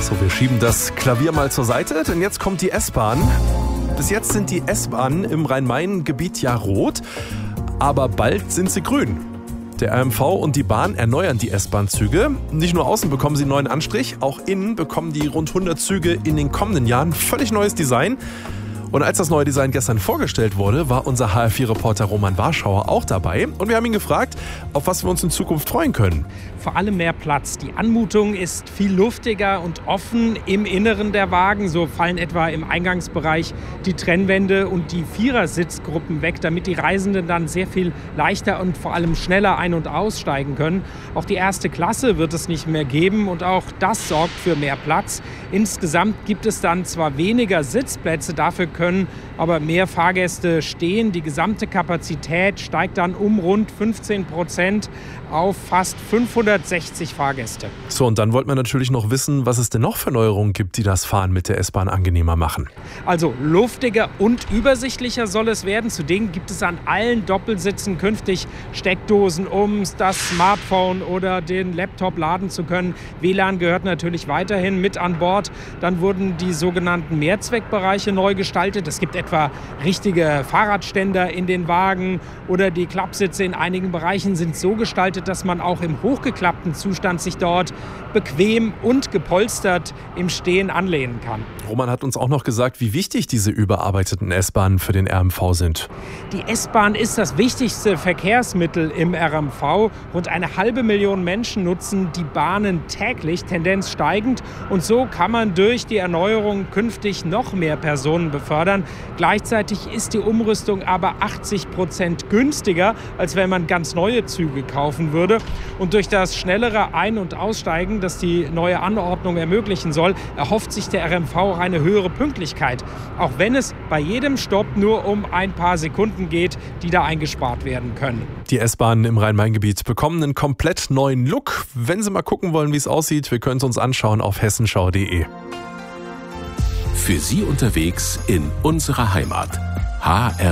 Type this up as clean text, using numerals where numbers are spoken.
So, wir schieben das Klavier mal zur Seite, denn jetzt kommt die S-Bahn. Bis jetzt sind die S-Bahnen im Rhein-Main-Gebiet ja rot, aber bald sind sie grün. Der RMV und die Bahn erneuern die S-Bahn-Züge. Nicht nur außen bekommen sie einen neuen Anstrich, auch innen bekommen die rund 100 Züge in den kommenden Jahren völlig neues Design. Und als das neue Design gestern vorgestellt wurde, war unser HR4-Reporter Roman Warschauer auch dabei. Und wir haben ihn gefragt, auf was wir uns in Zukunft freuen können. Vor allem mehr Platz. Die Anmutung ist viel luftiger und offen im Inneren der Wagen. So fallen etwa im Eingangsbereich die Trennwände und die Vierersitzgruppen weg, damit die Reisenden dann sehr viel leichter und vor allem schneller ein- und aussteigen können. Auch die erste Klasse wird es nicht mehr geben und auch das sorgt für mehr Platz. Insgesamt gibt es dann zwar weniger Sitzplätze, dafür können aber mehr Fahrgäste stehen. Die gesamte Kapazität steigt dann um rund 15% auf fast 560 Fahrgäste. So, und dann wollten wir natürlich noch wissen, was es denn noch für Neuerungen gibt, die das Fahren mit der S-Bahn angenehmer machen. Also luftiger und übersichtlicher soll es werden. Zudem gibt es an allen Doppelsitzen künftig Steckdosen, um das Smartphone oder den Laptop laden zu können. WLAN gehört natürlich weiterhin mit an Bord. Dann wurden die sogenannten Mehrzweckbereiche neu gestaltet. Es gibt etwa richtige Fahrradständer in den Wagen oder die Klappsitze in einigen Bereichen sind so gestaltet, dass man auch im hochgeklappten Zustand sich dort bequem und gepolstert im Stehen anlehnen kann. Roman hat uns auch noch gesagt, wie wichtig diese überarbeiteten S-Bahnen für den RMV sind. Die S-Bahn ist das wichtigste Verkehrsmittel im RMV. Rund 500.000 Menschen nutzen die Bahnen täglich, Tendenz steigend. Und so kann man durch die Erneuerung künftig noch mehr Personen befördern. Gleichzeitig ist die Umrüstung aber 80% günstiger, als wenn man ganz neue Züge kaufen würde. Und durch das schnellere Ein- und Aussteigen, das die neue Anordnung ermöglichen soll, erhofft sich der RMV auch eine höhere Pünktlichkeit. Auch wenn es bei jedem Stopp nur um ein paar Sekunden geht, die da eingespart werden können. Die S-Bahnen im Rhein-Main-Gebiet bekommen einen komplett neuen Look. Wenn Sie mal gucken wollen, wie es aussieht, wir können es uns anschauen auf hessenschau.de. Für Sie unterwegs in unserer Heimat. HR